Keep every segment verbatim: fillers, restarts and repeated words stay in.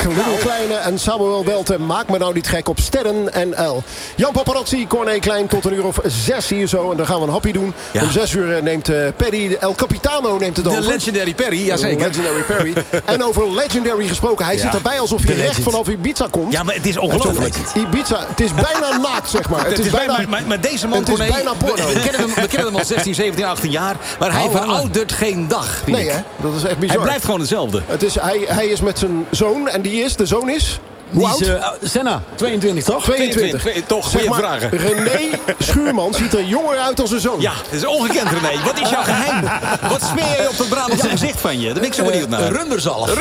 Little Kleine en Samuel Welten. Maak me nou niet gek op Sterren N L. Jan Paparazzi, Corné Klein tot een uur of zes hier zo. En dan gaan we een happy doen. Ja. Om zes uur neemt uh, Perry, El Capitano neemt het over. De Legendary Perry, jazeker. Legendary Perry. En over Legendary gesproken. Hij ja. zit erbij alsof hij recht vanaf Ibiza komt. Ja, maar het is ongelooflijk. Ibiza, het is bijna naakt, zeg maar. Het, het is, is bijna, maar, maar, maar deze man, het is Corné, bijna porno. We, we, kennen hem, we kennen hem al zestien, zeventien, achttien jaar. Maar hij oh, veroudert geen dag. Nee, hè? Dat is echt bizar. Hij blijft gewoon hetzelfde. Het is, hij, hij is met zijn zoon. En die is, de zoon is... Hoe oud? Uh, Senna, tweeëntwintig toch? tweeëntwintig. tweeëntwintig. Toch, goede zeg maar, vragen. René Schuurman ziet er jonger uit dan zijn zoon. Ja, dat is ongekend, René. Wat is jouw geheim? Wat smeer je op het Brabantse ja. gezicht van je? Daar ben ik zo benieuwd naar. Uh, runderzalf.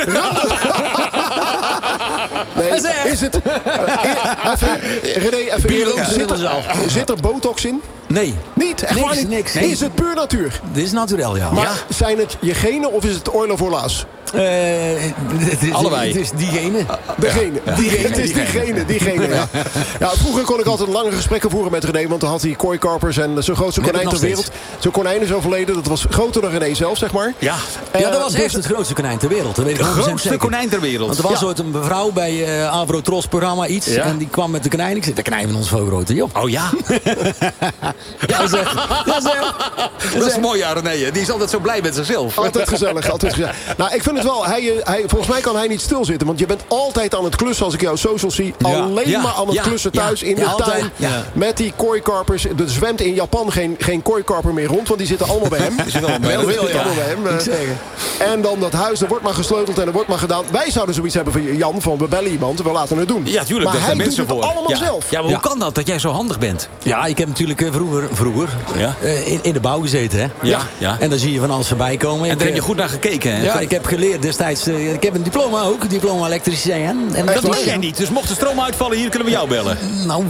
Nee, is het... Uh, even, René, even eerlijk. Zit er, zit er botox in? Nee. Niet? Echt niks, niet? niks. Nee. Is het puur natuur? Dit is naturel, ja. Maar ja. zijn het je genen of is het oorlog voor laas? Uh, het is, Allebei. Het is diegene. Degene. Ja. Diegene. Het is diegene. diegene ja. Ja, vroeger kon ik altijd lange gesprekken voeren met René. Want dan had hij kooikarpers en zo'n grootste konijn ter wereld. Zo'n konijn is overleden. Dat was groter dan René zelf, zeg maar. Ja, uh, ja dat was dus echt het grootste konijn ter wereld. Dat weet ik de grootste konijn ter wereld. Want er was ja. ooit een mevrouw bij uh, Avro Tros programma iets. Ja. En die kwam met de konijn. Ik zei, de konijn van ons veel groter, joh. Oh ja? ja, zeg. Ja, zeg. Dat is mooi, ja, René. Die is altijd zo blij met zichzelf. Altijd gezellig, altijd gezellig. Nou, ik vind het wel... Hij, hij, volgens mij kan hij niet stilzitten. Want je bent altijd aan het klussen als ik jouw socials zie. Ja. Alleen ja. maar aan het ja. klussen thuis ja. in de ja, tuin. Ja. Met die kooikarpers. Er zwemt in Japan geen, geen kooikarper meer rond. Want die zitten allemaal bij hem. Die zitten allemaal bij hem. Ja. Allemaal bij hem. En dan dat huis, er wordt maar gesleuteld en er wordt maar gedaan. Wij zouden zoiets hebben van Jan, van we bellen iemand. We laten het doen. Ja, tuurlijk. Maar dat hij zijn mensen doet het voor. allemaal ja. zelf. Ja, maar hoe ja. kan dat, dat jij zo handig bent? Ja, ik heb natuurlijk uh, vroeger, vroeger ja. uh, in, in de bouw gezeten. Hè? Ja. Ja. En dan zie je van alles voorbij komen. En ik, daar heb je goed naar gekeken. Hè? Ja, ik heb geleerd destijds. Uh, ik heb een diploma ook. Diploma elektricien. En dat doe jij niet. Dus mocht de stroom uitvallen, hier kunnen we jou bellen. Nou.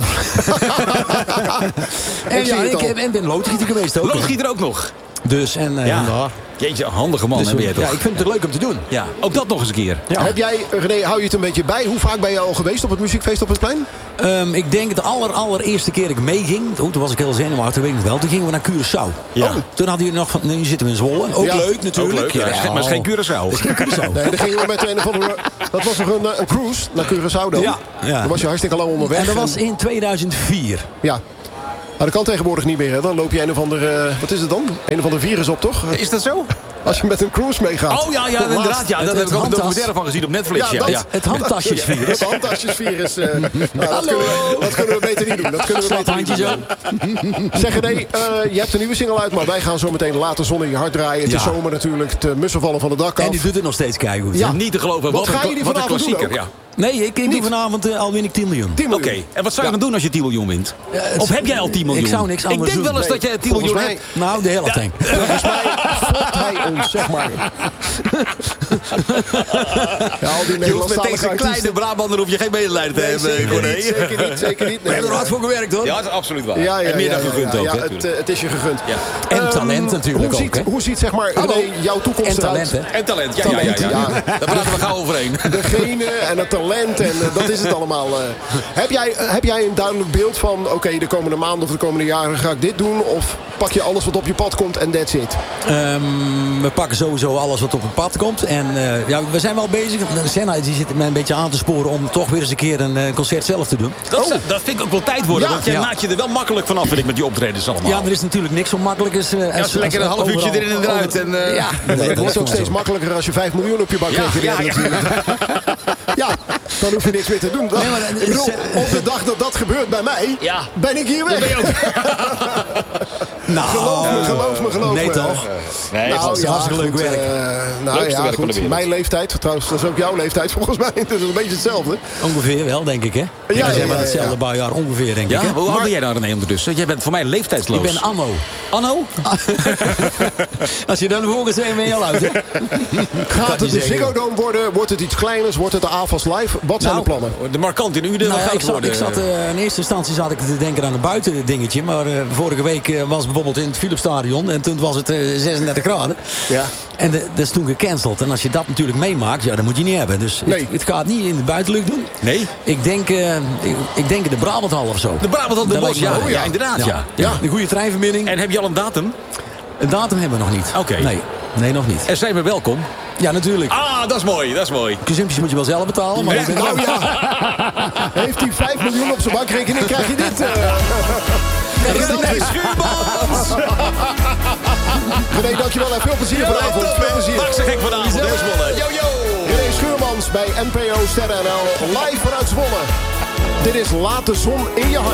en ja, ik heb, en ben loodgieter geweest ook. Loodgieter ook nog. Dus en... Uh, ja. nou, jeetje, handige man, dus, hè, ben je toch? Ja, ik vind het leuk om te doen. Ja, ook dat nog eens een keer. Ja. Heb jij, René, hou je het een beetje bij? Hoe vaak ben je al geweest op het muziekfeest op het plein? Um, ik denk de aller, allereerste keer dat ik meeging. Oh, toen was ik heel zenuwachtig, weet ik wel. Toen gingen we naar Curaçao. Ja. Oh, toen hadden jullie nog van... Nu zitten we in Zwolle. Ook ja. leuk natuurlijk. Ook leuk, ja. Ja. Maar het is geen Curaçao. Is geen Curaçao. Nee, dan gingen we met een of andere... Dat was nog een, een cruise naar Curaçao dan. Ja. Ja. Dan was je hartstikke lang onderweg. En dat was in tweeduizend vier. Ja. Maar dat kan tegenwoordig niet meer. Hè? Dan loop je een of ander... Uh, wat is het dan? Een of ander virus op, toch? Is dat zo? Als je met een cruise meegaat. Oh ja, ja inderdaad. Ja, daar heb ik ook een documentaire van gezien op Netflix. Ja, ja, dat, ja. Het handtasjesvirus. Het handtasjesvirus. Uh, nou, dat, kunnen we, dat kunnen we beter niet doen. Dat kunnen we beter niet doen. Zeg nee, uh, je hebt een nieuwe single uit. Maar wij gaan zo meteen later zon in je hart draaien. Het ja. is zomer natuurlijk. Het mussen vallen van de dak af. En die doet het nog steeds keigoed. Ja. Niet te geloven. Wat, wat ga je die vanavond doen ook? Ja. Nee, ik, ik doe vanavond uh, al win ik tien miljoen. Oké, okay. En wat zou je ja. dan doen als je tien miljoen wint? Ja, of heb jij al tien miljoen? Ik zou niks anders doen. Ik denk wel eens nee. dat jij tien miljoen mij, hebt. Nou, de helft denk ik. Volgens mij fopt hij ons, zeg maar. Ja, al die je hoeft met deze kleine Brabander hoef je geen medelijden te nee, hebben. Zeker niet, zeker niet, zeker niet. We hebben er hard voor gewerkt, hoor. Ja, dat is absoluut waar. Ja, ja, en meer ja, dan gegund ja, ook. Ja, hè, het, uh, het is je gegund. Ja. En um, talent natuurlijk hoe ook. Ziet, hoe ziet zeg maar René, jouw toekomst en talent, eruit? Hè? En talent, ja, talent, ja, ja, ja. ja. Daar praten we gauw overheen. De genen en het talent en uh, dat is het allemaal. Uh. Heb, jij, uh, heb jij een duidelijk beeld van... oké, okay, de komende maanden of de komende jaren ga ik dit doen? Of pak je alles wat op je pad komt en that's it? Um, we pakken sowieso alles wat op het pad komt. En uh, ja, we zijn wel bezig. Senna die zit mij een beetje aan te sporen om toch weer eens een keer een uh, concert zelf te doen. Dat, oh. dat vind ik ook wel tijd worden. Ja. Want jij ja. maakt je er wel makkelijk vanaf, vind ik, met die optredens allemaal. Ja, er is natuurlijk niks zo makkelijk als... Uh, ja, als lekker een half uurtje overal, erin en eruit. En, uh, ja, nee, nee, het wordt ook steeds zo. makkelijker als je vijf miljoen op je bankrekening ja, hebt. Ja, ja. ja, dan hoef je niks meer te doen. Dan, nee, maar, ik bedoel, op de dag dat dat gebeurt bij mij, ja. ben ik hier weg. Ben je ook. Nou, geloof me, geloof me, geloof nee, me. Nee toch? Nee, nou, het is ja, hartstikke leuk goed, werk. Uh, nou Leukste ja, werk goed. Mijn leeftijd, trouwens, dat is ook jouw leeftijd volgens mij. Dus het is een beetje hetzelfde. Ongeveer wel, denk ik, hè? Ja, ja, ja, ja, maar ja, hetzelfde ja. bouwjaar ongeveer, denk ja? ik. Hè? Hoe oud ben jij nou, René, ondertussen? Jij bent voor mij leeftijdsloos. Ik ben anno. Anno? Als je dan volgens zijn, ben je al uit, hè? Gaat het de Ziggo Dome worden? Wordt het iets kleiners? Wordt het de A F A S Live? Wat zijn nou, de plannen? De markant in Uden. Nou, ja, ik, zat, worden. ik zat uh, in eerste instantie zat ik te denken aan een buitendingetje. Maar uh, vorige week uh, was bijvoorbeeld in het Philipsstadion. En toen was het uh, zesendertig graden. Ja. En de, dat is toen gecanceld. En als je dat natuurlijk meemaakt, ja, dat moet je niet hebben. Dus nee. het, het gaat niet in de buitenlucht doen. Nee? Ik denk, uh, ik, ik denk de Brabanthal of zo. De Brabanthal de Bos, ja, ja, ja, inderdaad. Ja. Ja. Ja. De goede treinverbinding. En heb je al een datum? Een datum hebben we nog niet. Oké. Okay. Nee. nee, nog niet. Er zijn we welkom. Ja, natuurlijk. Ah, dat is mooi, dat is mooi. Consumpties moet je wel zelf betalen. Maar Ja, nou ja. Heeft hij vijf miljoen op zijn bankrekening, krijg je dit. Uh... René Schuurmans! René, dankjewel en veel plezier vanavond. Veel plezier. Maak ze gek vanavond, hè, Zwolle. Yo, yo! René Schuurmans bij N P O Sterren N L. Live vanuit Zwolle. Dit is Laat de zon in je hart.